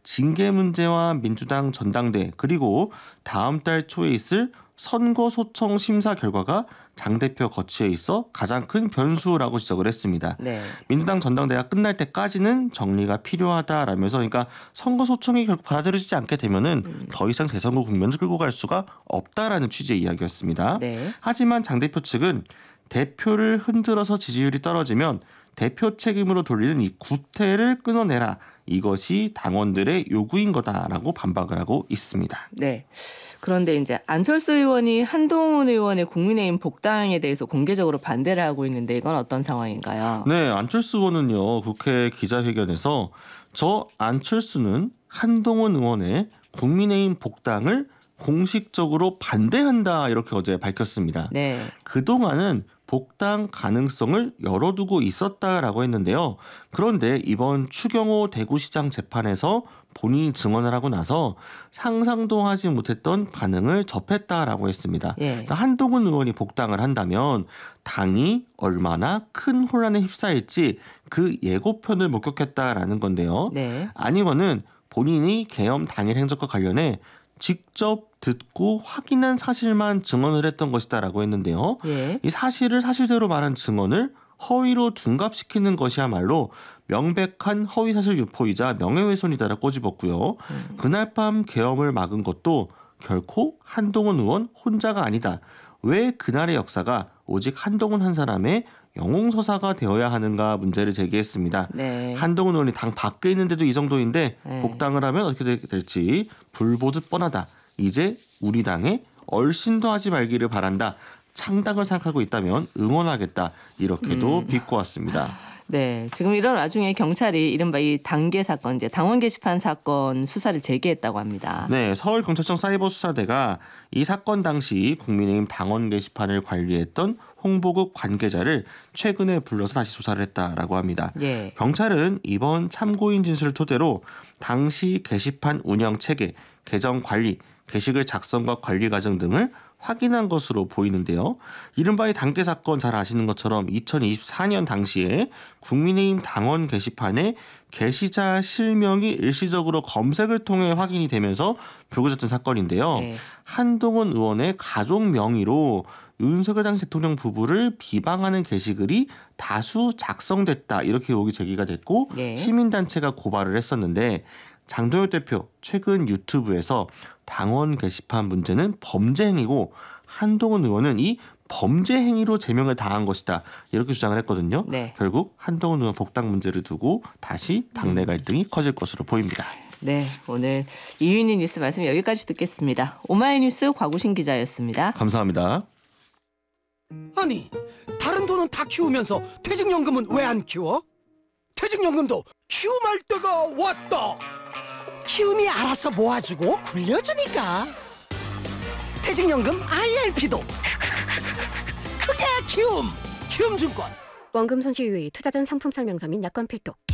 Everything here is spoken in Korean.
징계 문제와 민주당 전당대 그리고 다음 달 초에 있을 선거소청 심사 결과가 장 대표 거취에 있어 가장 큰 변수라고 지적을 했습니다. 네. 민주당 전당대회가 끝날 때까지는 정리가 필요하다라면서 그러니까 선거소청이 결국 받아들여지지 않게 되면은 더 이상 재선거 국면을 끌고 갈 수가 없다라는 취지의 이야기였습니다. 네. 하지만 장 대표 측은 대표를 흔들어서 지지율이 떨어지면 대표 책임으로 돌리는 이 구태를 끊어내라. 이것이 당원들의 요구인 거다라고 반박을 하고 있습니다. 네. 그런데 이제 안철수 의원이 한동훈 의원의 국민의힘 복당에 대해서 공개적으로 반대를 하고 있는데 이건 어떤 상황인가요? 네, 안철수 의원은요. 국회 기자회견에서 저 안철수는 한동훈 의원의 국민의힘 복당을 공식적으로 반대한다 이렇게 어제 밝혔습니다. 네. 그동안은 복당 가능성을 열어두고 있었다라고 했는데요. 그런데 이번 추경호 대구시장 재판에서 본인이 증언을 하고 나서 상상도 하지 못했던 반응을 접했다라고 했습니다. 예. 한동훈 의원이 복당을 한다면 당이 얼마나 큰 혼란에 휩싸일지 그 예고편을 목격했다라는 건데요. 네. 안 의원은 본인이 계엄 당일 행적과 관련해 직접 듣고 확인한 사실만 증언을 했던 것이다라고 했는데요. 예. 이 사실을 사실대로 말한 증언을 허위로 둔갑시키는 것이야말로 명백한 허위사실 유포이자 명예훼손이다라고 꼬집었고요. 그날 밤 계엄을 막은 것도 결코 한동훈 의원 혼자가 아니다. 왜 그날의 역사가 오직 한동훈 한 사람의 영웅서사가 되어야 하는가 문제를 제기했습니다. 네. 한동훈 의원이 당 밖에 있는데도 이 정도인데 네. 복당을 하면 어떻게 될지 불보듯 뻔하다. 이제 우리 당에 얼씬도 하지 말기를 바란다. 창당을 생각하고 있다면 응원하겠다. 이렇게도 비꼬았습니다. 네, 지금 이런 와중에 경찰이 이른바 이 당계 사건, 이제 당원 게시판 사건 수사를 재개했다고 합니다. 네, 서울경찰청 사이버수사대가 이 사건 당시 국민의힘 당원 게시판을 관리했던 홍보국 관계자를 최근에 불러서 다시 조사를 했다라고 합니다. 예. 경찰은 이번 참고인 진술을 토대로 당시 게시판 운영 체계, 계정 관리, 게시글 작성과 관리 과정 등을 확인한 것으로 보이는데요. 이른바 이 당계 사건 잘 아시는 것처럼 2024년 당시에 국민의힘 당원 게시판에 게시자 실명이 일시적으로 검색을 통해 확인이 되면서 불거졌던 사건인데요. 네. 한동훈 의원의 가족 명의로 윤석열 당시 대통령 부부를 비방하는 게시글이 다수 작성됐다 이렇게 의혹이 제기가 됐고 예. 시민단체가 고발을 했었는데 장동혁 대표 최근 유튜브에서 당원 게시판 문제는 범죄 행위고 한동훈 의원은 이 범죄 행위로 제명을 당한 것이다 이렇게 주장을 했거든요. 네. 결국 한동훈 의원 복당 문제를 두고 다시 당내 갈등이 커질 것으로 보입니다. 네, 오늘 이윤희 뉴스 말씀 여기까지 듣겠습니다. 오마이뉴스 곽우신 기자였습니다. 감사합니다. 아니, 다른 돈은 다 키우면서 퇴직연금은 왜 안 키워? 퇴직연금도 키움할 때가 왔다. 키움이 알아서 모아주고 굴려주니까. 퇴직연금 IRP도 크게 키움. 키움증권. 원금 손실 유의, 투자 전 상품 설명서 및 약관 필독.